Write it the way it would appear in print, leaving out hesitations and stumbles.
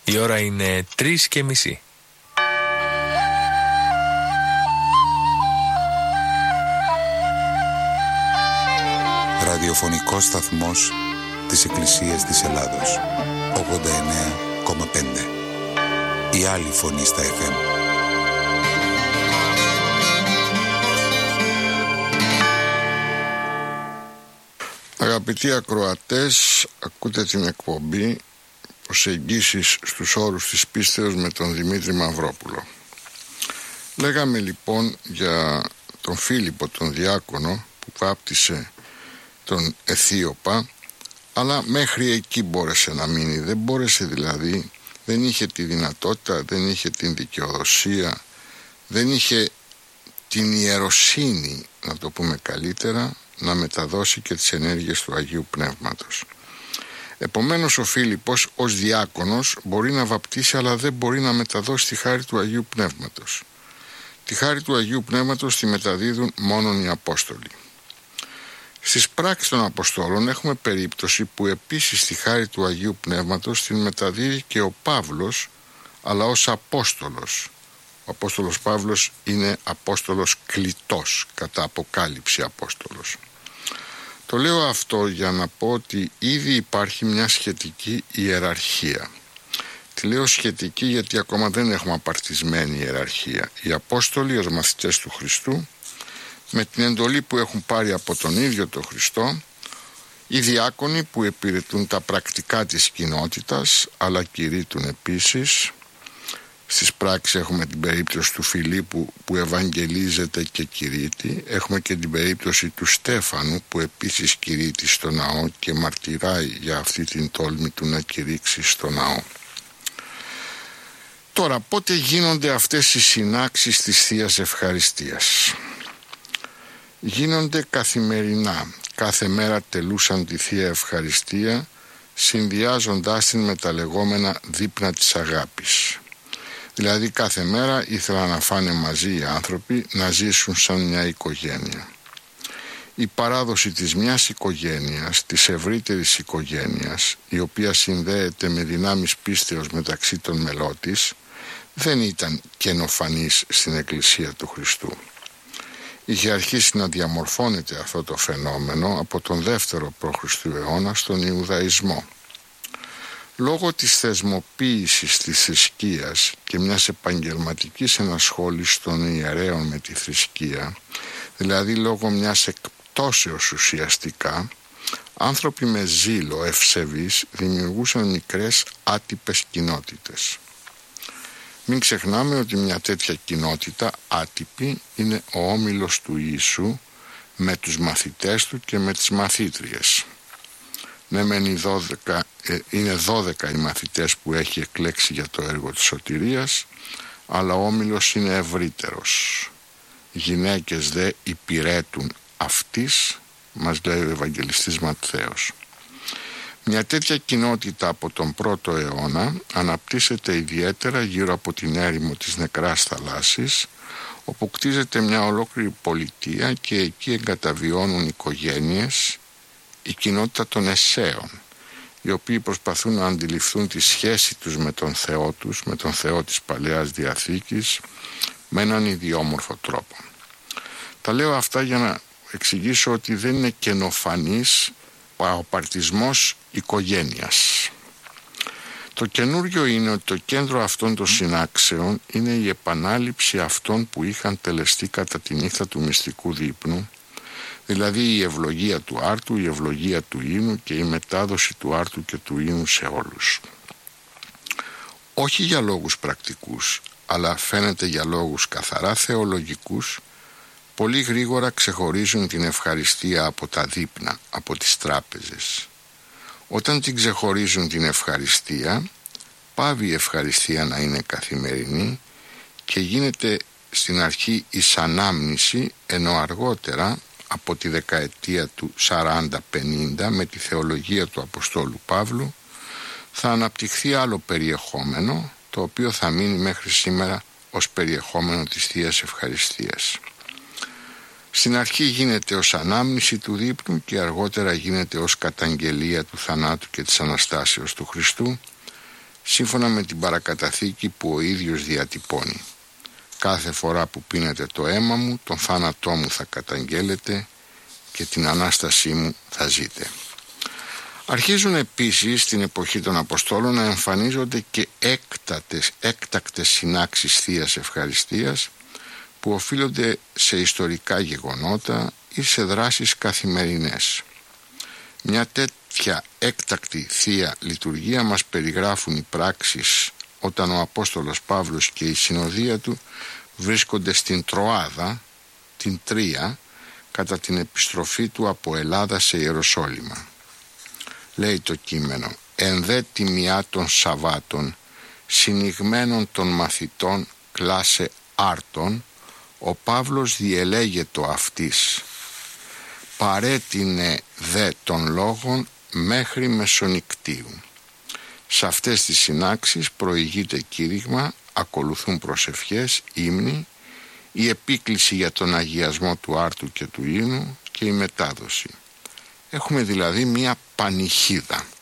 Η ώρα είναι 3:30. Ραδιοφωνικός σταθμός της Εκκλησίας της Ελλάδος. 89,5. Η άλλη φωνή στα FM. Αγαπητοί ακροατές, ακούτε την εκπομπή «Προσεγγίσεις στους όρους της πίστεως» με τον Δημήτρη Μαυρόπουλο. Λέγαμε λοιπόν για τον Φίλιππο τον διάκονο που βάπτισε τον Αιθίωπα, αλλά μέχρι εκεί μπόρεσε να μείνει. Δεν μπόρεσε δηλαδή, δεν είχε τη δυνατότητα, δεν είχε την δικαιοδοσία, δεν είχε την ιεροσύνη, να το πούμε καλύτερα, να μεταδώσει και τις ενέργειες του Αγίου Πνεύματος. Επομένως ο Φίλιππος ως διάκονος μπορεί να βαπτίσει, αλλά δεν μπορεί να μεταδώσει τη χάρη του Αγίου Πνεύματος. Τη χάρη του Αγίου Πνεύματος τη μεταδίδουν μόνον οι Απόστολοι. Στις πράξεις των Αποστόλων έχουμε περίπτωση που επίσης τη χάρη του Αγίου Πνεύματος την μεταδίδει και ο Παύλος, αλλά ως Απόστολος. Ο Απόστολος Παύλος είναι Απόστολος κλητός, κατά αποκάλυψη Απόστολος. Το λέω αυτό για να πω ότι ήδη υπάρχει μια σχετική ιεραρχία. Τη λέω σχετική γιατί ακόμα δεν έχουμε απαρτισμένη ιεραρχία. Οι Απόστολοι ως μαθητές του Χριστού, με την εντολή που έχουν πάρει από τον ίδιο τον Χριστό, οι διάκονοι που υπηρετούν τα πρακτικά της κοινότητας, αλλά κηρύττουν επίσης. Στις πράξεις έχουμε την περίπτωση του Φιλίππου που ευαγγελίζεται και κηρύττει. Έχουμε και την περίπτωση του Στέφανου που επίσης κηρύττει στο ναό και μαρτυράει για αυτή την τόλμη του να κηρύξει στο ναό. Τώρα, πότε γίνονται αυτές οι συνάξεις της Θείας Ευχαριστίας? Γίνονται καθημερινά. Κάθε μέρα τελούσαν τη Θεία Ευχαριστία, συνδυάζοντάς την με τα λεγόμενα δείπνα της αγάπης. Δηλαδή κάθε μέρα ήθελαν να φάνε μαζί οι άνθρωποι, να ζήσουν σαν μια οικογένεια. Η παράδοση της μιας οικογένειας, της ευρύτερης οικογένειας, η οποία συνδέεται με δυνάμεις πίστεως μεταξύ των μελών της, δεν ήταν καινοφανής στην Εκκλησία του Χριστού. Είχε αρχίσει να διαμορφώνεται αυτό το φαινόμενο από τον 2ο π.Χ. αιώνα στον Ιουδαϊσμό. Λόγω της θεσμοποίησης της θρησκείας και μιας επαγγελματικής ενασχόλησης των ιερέων με τη θρησκεία, δηλαδή λόγω μιας εκπτώσεως ουσιαστικά, άνθρωποι με ζήλο ευσεβείς δημιουργούσαν μικρές άτυπες κοινότητες. Μην ξεχνάμε ότι μια τέτοια κοινότητα άτυπη είναι ο όμιλος του Ιησού με τους μαθητές του και με τις μαθήτριες. Ναι, είναι 12 οι μαθητές που έχει εκλέξει για το έργο της σωτηρίας, αλλά ο όμιλος είναι ευρύτερος. Γυναίκες δε υπηρέτουν αυτής, μας λέει ο Ευαγγελιστής Ματθαίος. Μια τέτοια κοινότητα από τον 1ο αιώνα αναπτύσσεται ιδιαίτερα γύρω από την έρημο της Νεκράς Θαλάσσης, όπου κτίζεται μια ολόκληρη πολιτεία και εκεί εγκαταβιώνουν οικογένειες, η κοινότητα των Εσέων, οι οποίοι προσπαθούν να αντιληφθούν τη σχέση τους με τον Θεό τους, με τον Θεό της Παλαιάς Διαθήκης, με έναν ιδιόμορφο τρόπο. Τα λέω αυτά για να εξηγήσω ότι δεν είναι καινοφανής ο απαρτισμός οικογένειας. Το καινούριο είναι ότι το κέντρο αυτών των συνάξεων είναι η επανάληψη αυτών που είχαν τελεστεί κατά τη νύχτα του μυστικού δείπνου, δηλαδή η ευλογία του άρτου, η ευλογία του ίνου και η μετάδοση του άρτου και του ίνου σε όλους. Όχι για λόγους πρακτικούς, αλλά φαίνεται για λόγους καθαρά θεολογικούς, πολύ γρήγορα ξεχωρίζουν την ευχαριστία από τα δείπνα, από τις τράπεζες. Όταν την ξεχωρίζουν την ευχαριστία, πάβει η ευχαριστία να είναι καθημερινή και γίνεται στην αρχή εις ανάμνηση, ενώ αργότερα από τη δεκαετία του 40-50 με τη θεολογία του Αποστόλου Παύλου θα αναπτυχθεί άλλο περιεχόμενο, το οποίο θα μείνει μέχρι σήμερα ως περιεχόμενο της Θείας Ευχαριστίας. Στην αρχή γίνεται ως ανάμνηση του δείπνου και αργότερα γίνεται ως καταγγελία του θανάτου και της Αναστάσεως του Χριστού, σύμφωνα με την παρακαταθήκη που ο ίδιος διατυπώνει. Κάθε φορά που πίνετε το αίμα μου, τον θάνατό μου θα καταγγέλλετε και την Ανάστασή μου θα ζείτε. Αρχίζουν επίσης στην εποχή των Αποστόλων να εμφανίζονται και έκτακτες συνάξεις Θείας Ευχαριστίας που οφείλονται σε ιστορικά γεγονότα ή σε δράσεις καθημερινές. Μια τέτοια έκτακτη Θεία Λειτουργία μας περιγράφουν οι πράξεις όταν ο Απόστολος Παύλος και η συνοδεία του βρίσκονται στην Τροάδα, την Τρία, κατά την επιστροφή του από Ελλάδα σε Ιεροσόλυμα. Λέει το κείμενο: «Εν δε τιμιά των Σαββάτων, συνηγμένων των μαθητών κλάσε άρτων, ο Παύλος διελέγετο αυτής. Παρέτεινε δε των λόγων μέχρι μεσονικτίου». Σε αυτές τις συνάξεις προηγείται κήρυγμα, ακολουθούν προσευχές, ύμνοι, η επίκληση για τον αγιασμό του άρτου και του ίνου και η μετάδοση. Έχουμε δηλαδή μία πανηχίδα.